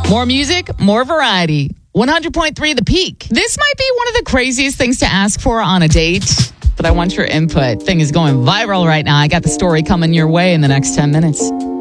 More music, more variety. 100.3 The Peak. This might be one of the craziest things to ask for on a date, but I want your input. Thing is going viral right now. I got the story coming your way in the next 10 minutes.